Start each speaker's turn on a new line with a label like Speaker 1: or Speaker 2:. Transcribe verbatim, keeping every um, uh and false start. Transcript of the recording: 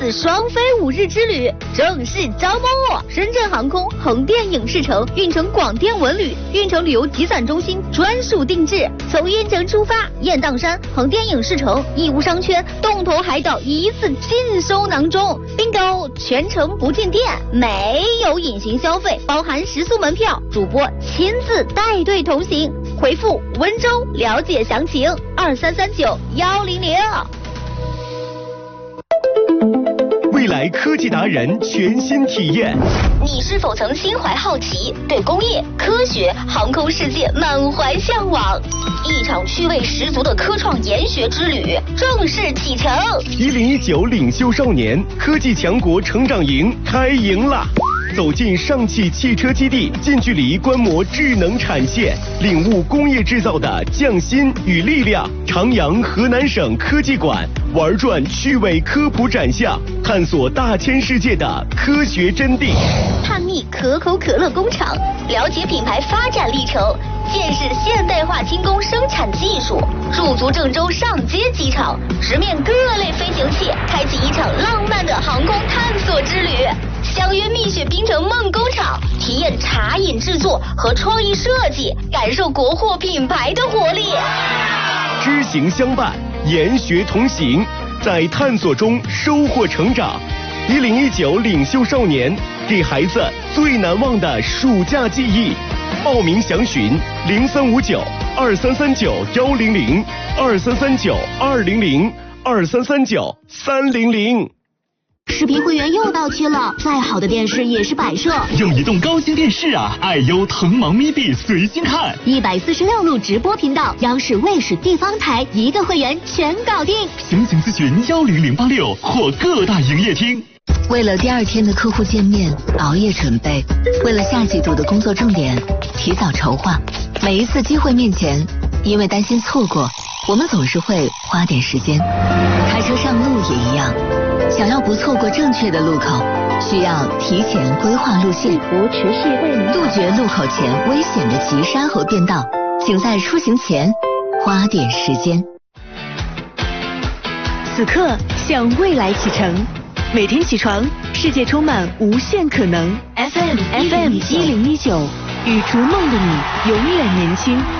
Speaker 1: 次双飞五日之旅正式招募，深圳航空横店影视城、运城广电文旅、运城旅游集散中心专属定制。从运城出发，雁荡山、横店影视城、义乌商圈、洞头海岛一次尽收囊中，并购全程不进店，没有隐形消费，包含食宿门票，主播亲自带队同行。回复温州了解详情，二三三九幺零零。
Speaker 2: 未来科技达人全新体验。
Speaker 1: 你是否曾心怀好奇，对工业、科学、航空世界满怀向往？一场趣味十足的科创研学之旅正式启程。
Speaker 2: 一零一九领袖少年科技强国成长营开营啦！走进上汽汽车基地，近距离观摩智能产线，领悟工业制造的匠心与力量。长阳河南省科技馆玩转趣味科普展项，探索大千世界的科学真谛。
Speaker 1: 探秘可口可乐工厂，了解品牌发展历程，见识现代化轻工生产技术。驻足郑州上街机场，直面各类飞行器，开启一场浪漫的航空探索之旅。相约蜜雪冰城梦工厂，体验茶饮制作和创意设计，感受国货品牌的活力。
Speaker 2: 知行相伴，研学同行，在探索中收获成长。一零一九领袖少年，给孩子最难忘的暑假记忆。报名详询零三五九二三三九幺零零二三三九二零零二三三九三零零。
Speaker 1: 视频会员又到期了，再好的电视也是摆设。
Speaker 3: 用移动高清电视啊，爱优腾芒咪币随心看，
Speaker 1: 一百四十六路直播频道，央视、卫视、地方台一个会员全搞定。
Speaker 3: 详情咨询幺零零八六或各大营业厅。
Speaker 4: 为了第二天的客户见面，熬夜准备；为了下季度的工作重点，提早筹划。每一次机会面前，因为担心错过，我们总是会花点时间。开车上路也一样，想要不错过正确的路口，需要提前规划路线，杜绝路口前危险的急刹和变道。请在出行前花点时间。
Speaker 5: 此刻向未来启程，每天起床，世界充满无限可能。F M F M 一零一九，与逐梦的你永远年轻。